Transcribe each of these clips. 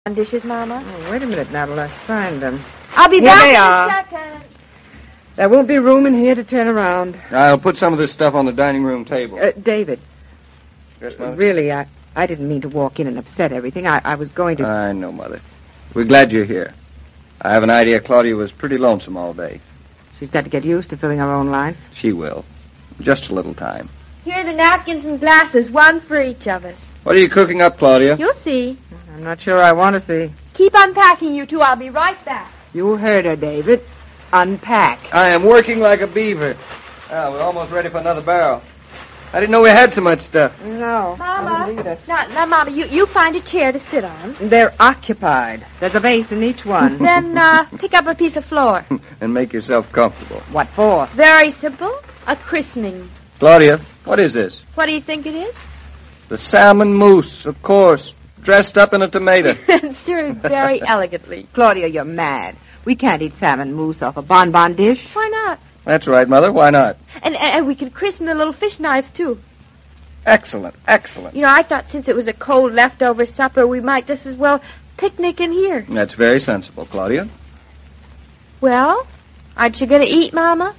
dishes, Mama? Oh, wait a minute now till I find them. I'll be Here back they in are. a second. There won't be room in here to turn around. I'll put some of this stuff on the dining room table. David. Yes, Mother? Really, I didn't mean to walk in and upset everything. I was going to... I know, Mother. We're glad you're here. I have an idea Claudia was pretty lonesome all day. She's got to get used to filling her own life. She will. Just a little time. Here are the napkins and glasses, one for each of us. What are you cooking up, Claudia? You'll see. I'm not sure I want to see. Keep unpacking, you two. I'll be right back. You heard her, David. Unpack. I am working like a beaver. We're almost ready for another barrel. I didn't know we had so much stuff. No. Mama. Now, Mama, you find a chair to sit on. They're occupied. There's a vase in each one. Then pick up a piece of floor. And make yourself comfortable. What for? Very simple. A christening. Claudia, what is this? What do you think it is? The salmon mousse, of course. Dressed up in a tomato. And served very elegantly. Claudia, you're mad. We can't eat salmon mousse off a bonbon dish. Why not? That's right, Mother. Why not? And we could christen the little fish knives, too. Excellent, excellent. You know, I thought since it was a cold leftover supper, we might just as well picnic in here. That's very sensible, Claudia. Well, aren't you going to eat, Mama?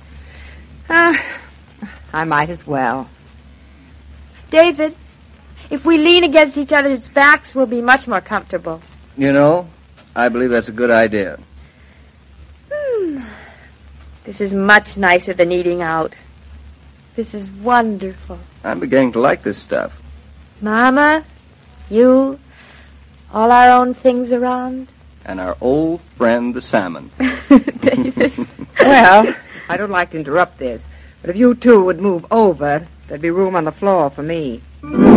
I might as well. David, if we lean against each other's backs, we'll be much more comfortable. You know, I believe that's a good idea. This is much nicer than eating out. This is wonderful. I'm beginning to like this stuff. Mama, you, all our own things around. And our old friend, the salmon. David. Well, I don't like to interrupt this, but if you two would move over, there'd be room on the floor for me.